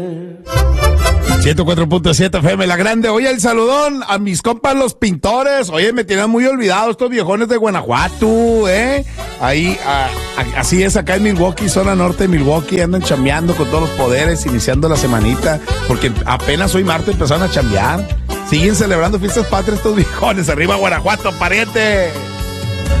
104.7 FM, La Grande. Oye, el saludón a mis compas los pintores. Oye, me tienen muy olvidado estos viejones de Guanajuato, Ahí, así es, acá en Milwaukee, zona norte de Milwaukee, andan chambeando con todos los poderes, iniciando la semanita, porque apenas hoy martes empezaron a chambear. Siguen celebrando fiestas patrias estos viejones. Arriba Guanajuato, pariente.